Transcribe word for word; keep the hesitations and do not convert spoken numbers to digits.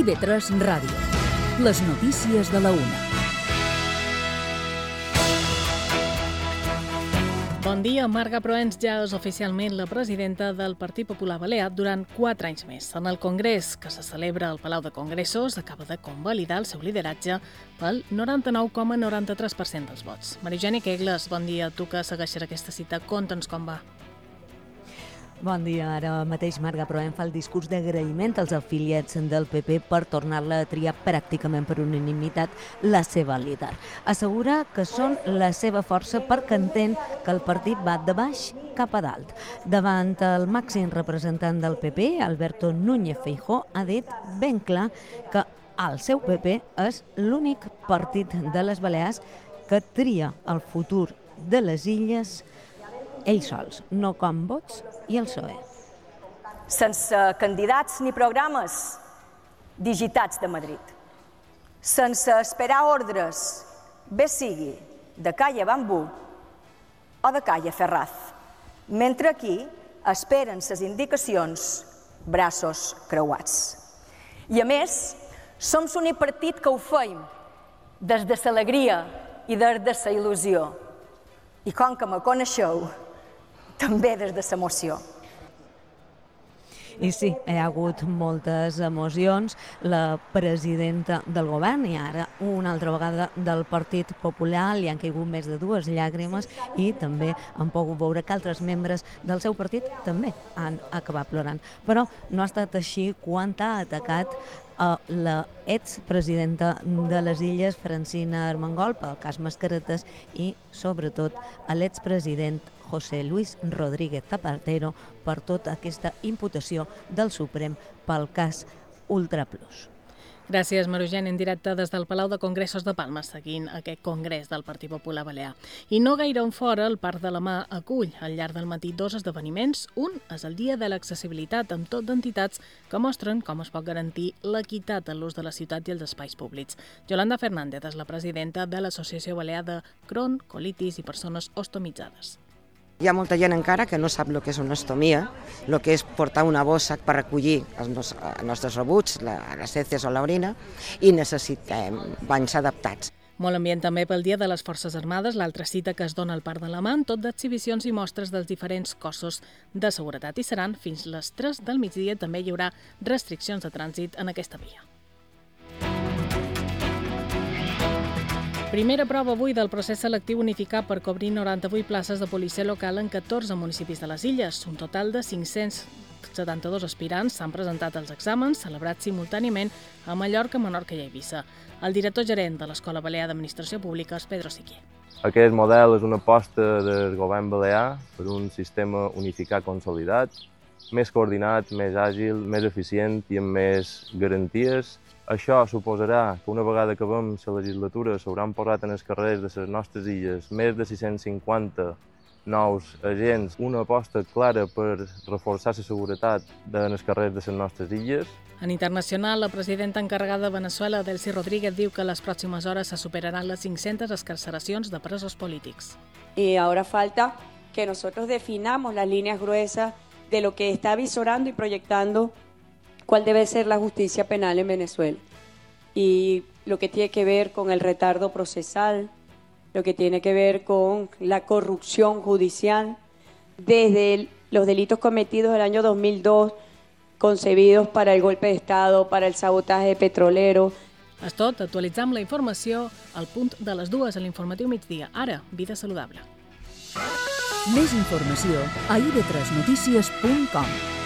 I V tres Ràdio. Les notícies de la una. Bon dia, Marga Proens ja és oficialment la presidenta del Partit Popular Balear durant quatre anys més. En el Congrés, que se celebra al Palau de Congressos, acaba de convalidar el seu lideratge pel noranta-nou coma noranta-tres per cent dels vots. Maria Eugènia Kegles, bon dia. Tu que segueixes aquesta cita, conta'ns com va. Bon dia. Ara mateix Marga Proen fa el discurs d'agraïment als afiliats del P P per tornar-la a triar pràcticament per unanimitat la seva líder. Assegura que són la seva força perquè entén que el partit va de baix cap a dalt. Davant el màxim representant del P P, Alberto Núñez Feijóo, ha dit ben clar que el seu P P és l'únic partit de les Balears que tria el futur de les illes ells sols, no com vots i el P S O E. Sense candidats ni programes digitats de Madrid, sense esperar ordres, bé sigui de Calle Bambú o de Calle Ferraz, mentre aquí esperen ses indicacions braços creuats. I a més, som l'únic partit que ho feim des de l'alegria i des de la il·lusió. I com que me coneixeu, també des de l'emoció. I sí, hi ha hagut moltes emocions. La presidenta del govern i ara una altra vegada del Partit Popular li han caigut més de dues llàgrimes i també han pogut veure que altres membres del seu partit també han acabat plorant. Però no ha estat així quan ha atacat a la expresidenta de les Illes, Francina Armengol, pel cas Mascaretes, i sobretot a l'expresident José Luis Rodríguez Zapatero per tota aquesta imputació del Suprem pel cas Ultraplus. Gràcies, Maria Eugènia, en directe des del Palau de Congressos de Palma, seguint aquest congrés del Partit Popular Balear. I no gaire on fora, el Parc de la Mar acull al llarg del matí dos esdeveniments. Un és el Dia de l'Accessibilitat, amb tot d'entitats que mostren com es pot garantir l'equitat en l'ús de la ciutat i els espais públics. Yolanda Fernández és la presidenta de l'Associació Balear de Crohn, colitis i persones ostomitzades. Hi ha molta gent encara que no sap el que és una ostomia, el que és portar una bossa per recollir els nostres rebuts, les heces o l'orina, i necessitem banys adaptats. Molt ambient també pel Dia de les Forces Armades, l'altra cita que es dona al Parc de la Mar, tot d'exhibicions i mostres dels diferents cossos de seguretat. I seran fins les tres del migdia. També hi haurà restriccions de trànsit en aquesta via. Primera prova avui del procés selectiu unificat per cobrir noranta-vuit places de policia local en catorze municipis de les Illes. Un total de cinc-cents setanta-dos aspirants s'han presentat als exàmens, celebrats simultàniament a Mallorca, Menorca i Eivissa. El director gerent de l'Escola Balear d'Administració Pública és Pedro Siquier. Aquest model és una aposta del govern balear per un sistema unificat consolidat, més coordinat, més àgil, més eficient i amb més garanties. Això suposarà que una vegada acabem la legislatura s'hauran posat en els carrers de les nostres illes més de sis-cents cinquanta nous agents, una aposta clara per reforçar la seguretat en els carrers de les nostres illes. En internacional, la presidenta encarregada de Venezuela, Delcy Rodríguez, diu que en les pròximes hores se superaran les cinc-centes excarceracions de presos polítics. Y ahora falta que nosotros definamos las líneas gruesas de lo que está visorando y proyectando cuál debe ser la justicia penal en Venezuela. Y lo que tiene que ver con el retardo procesal, lo que tiene que ver con la corrupción judicial, desde el, los delitos cometidos en el año dos mil dos, concebidos para el golpe de Estado, para el sabotaje petrolero. És tot, actualitzam la informació al punt de les dues a l'informatiu migdia. Ara, Vida Saludable. Més informació a i ve tres notícies punt com.